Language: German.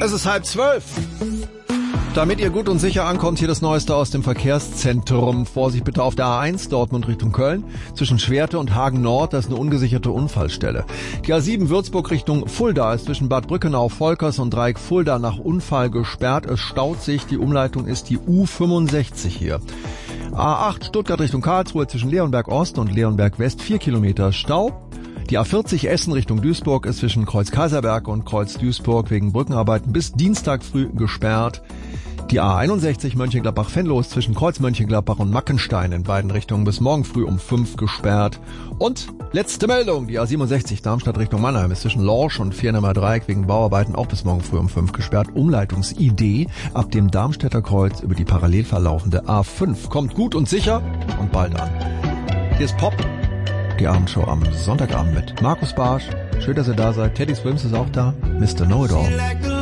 Es ist 11:30. Damit ihr gut und sicher ankommt, hier das Neueste aus dem Verkehrszentrum. Vorsicht bitte auf der A1 Dortmund Richtung Köln. Zwischen Schwerte und Hagen Nord, das ist eine ungesicherte Unfallstelle. Die A7 Würzburg Richtung Fulda ist zwischen Bad Brückenau, Volkers und Dreieck Fulda nach Unfall gesperrt. Es staut sich, die Umleitung ist die U65 hier. A8 Stuttgart Richtung Karlsruhe zwischen Leonberg Ost und Leonberg West 4 Kilometer Stau. Die A40 Essen Richtung Duisburg ist zwischen Kreuz Kaiserberg und Kreuz Duisburg wegen Brückenarbeiten bis Dienstag früh gesperrt. Die A61 Mönchengladbach-Venlo ist zwischen Kreuz Mönchengladbach und Mackenstein in beiden Richtungen bis morgen früh um 5 gesperrt. Und letzte Meldung, die A67 Darmstadt Richtung Mannheim ist zwischen Lorsch und Viernemer Dreieck wegen Bauarbeiten auch bis morgen früh um 5 gesperrt. Umleitungsidee ab dem Darmstädter Kreuz über die parallel verlaufende A5. Kommt gut und sicher und bald an. Hier ist Pop. Die Abendshow am Sonntagabend mit Markus Barsch. Schön, dass ihr da seid. Teddy Swims ist auch da. Mr. Know-It-All.